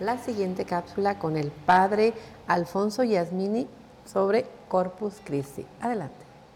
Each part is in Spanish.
la siguiente cápsula con el padre Alfonso Yasmini sobre Corpus Christi. Adelante.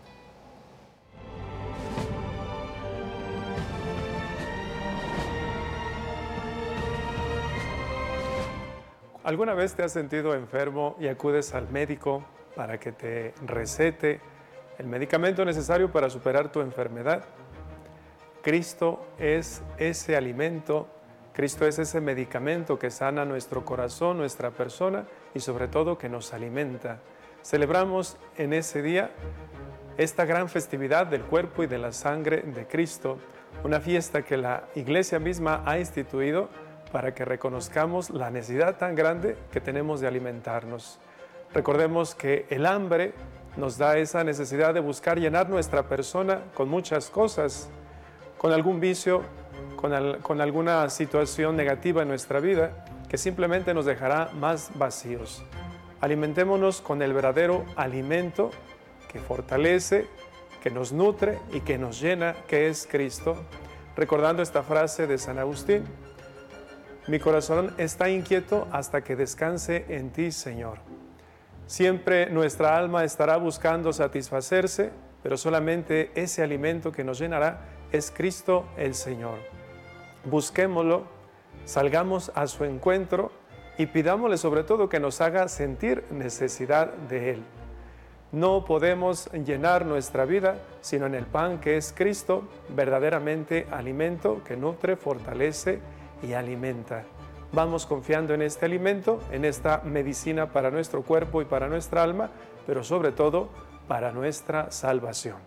¿Alguna vez te has sentido enfermo y acudes al médico para que te recete el medicamento necesario para superar tu enfermedad? Cristo es ese alimento, Cristo es ese medicamento que sana nuestro corazón, nuestra persona y sobre todo que nos alimenta. Celebramos en ese día esta gran festividad del cuerpo y de la sangre de Cristo, una fiesta que la Iglesia misma ha instituido para que reconozcamos la necesidad tan grande que tenemos de alimentarnos. Recordemos que el hambre nos da esa necesidad de buscar llenar nuestra persona con muchas cosas, con algún vicio, con alguna situación negativa en nuestra vida que simplemente nos dejará más vacíos. Alimentémonos con el verdadero alimento que fortalece, que nos nutre y que nos llena, que es Cristo. Recordando esta frase de San Agustín: mi corazón está inquieto hasta que descanse en ti, Señor. Siempre nuestra alma estará buscando satisfacerse, pero solamente ese alimento que nos llenará es Cristo el Señor. Busquémoslo, salgamos a su encuentro y pidámosle sobre todo que nos haga sentir necesidad de Él. No podemos llenar nuestra vida sino en el pan que es Cristo, verdaderamente alimento que nutre, fortalece y alimenta. Vamos confiando en este alimento, en esta medicina para nuestro cuerpo y para nuestra alma, pero sobre todo para nuestra salvación.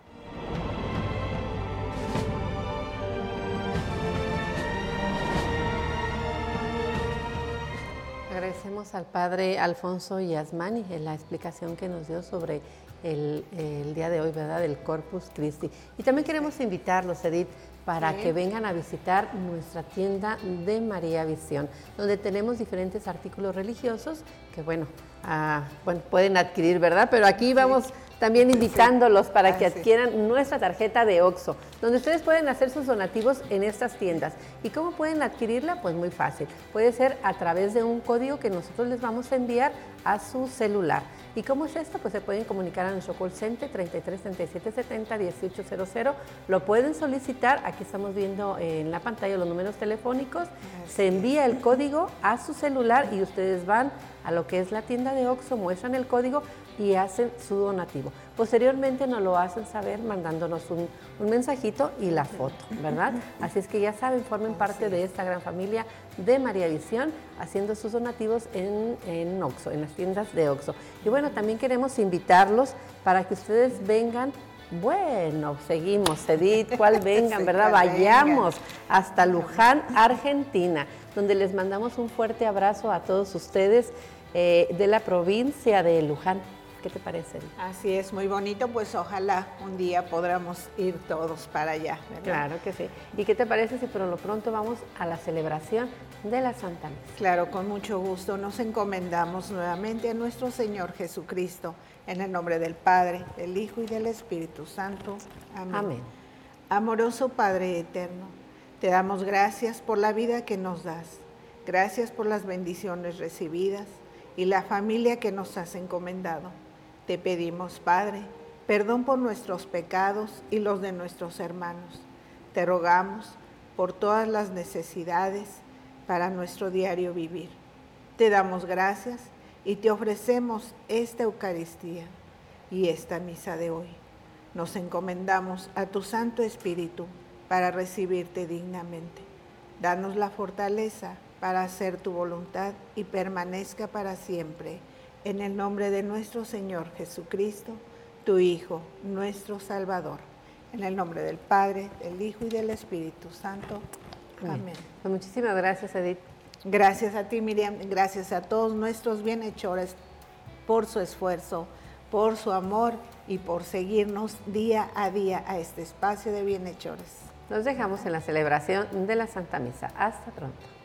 Agradecemos al padre Alfonso Yasmani en la explicación que nos dio sobre el día de hoy, ¿verdad?, del Corpus Christi. Y también queremos invitarlos, Edith, para que vengan a visitar nuestra tienda de María Visión, donde tenemos diferentes artículos religiosos que, bueno, pueden adquirir, ¿verdad? Pero aquí vamos también invitándolos para que adquieran nuestra tarjeta de OXXO, donde ustedes pueden hacer sus donativos en estas tiendas. ¿Y cómo pueden adquirirla? Pues muy fácil. Puede ser a través de un código que nosotros les vamos a enviar a su celular. ¿Y cómo es esto? Pues se pueden comunicar a nuestro call center 33 37 70 1800. Lo pueden solicitar. Aquí estamos viendo en la pantalla los números telefónicos. Se envía el código a su celular y ustedes van a lo que es la tienda de OXXO, muestran el código y hacen su donativo. Posteriormente nos lo hacen saber mandándonos un mensajito y la foto, ¿verdad? Así es que ya saben, formen parte de esta gran familia de María Visión, haciendo sus donativos en OXXO, en las tiendas de OXXO. Y bueno, también queremos invitarlos para que ustedes vengan. Bueno, seguimos, Edith, ¿cuál vengan, verdad? Vayamos hasta Luján, Argentina, donde les mandamos un fuerte abrazo a todos ustedes de la provincia de Luján. ¿Qué te parece, Edith? Así es, muy bonito, pues ojalá un día podamos ir todos para allá, ¿verdad? Claro que sí. ¿Y qué te parece si por lo pronto vamos a la celebración de la Santa Misa? Claro, con mucho gusto nos encomendamos nuevamente a nuestro Señor Jesucristo, en el nombre del Padre, del Hijo y del Espíritu Santo. Amén. Amén. Amoroso Padre eterno, te damos gracias por la vida que nos das, gracias por las bendiciones recibidas y la familia que nos has encomendado. Te pedimos, Padre, perdón por nuestros pecados y los de nuestros hermanos. Te rogamos por todas las necesidades para nuestro diario vivir. Te damos gracias y te ofrecemos esta Eucaristía y esta misa de hoy. Nos encomendamos a tu Santo Espíritu para recibirte dignamente. Danos la fortaleza para hacer tu voluntad y permanezca para siempre. En el nombre de nuestro Señor Jesucristo, tu Hijo, nuestro Salvador. En el nombre del Padre, del Hijo y del Espíritu Santo. Amén. Pues muchísimas gracias, Edith. Gracias a ti, Miriam. Gracias a todos nuestros bienhechores por su esfuerzo, por su amor y por seguirnos día a día a este espacio de bienhechores. Nos dejamos en la celebración de la Santa Misa. Hasta pronto.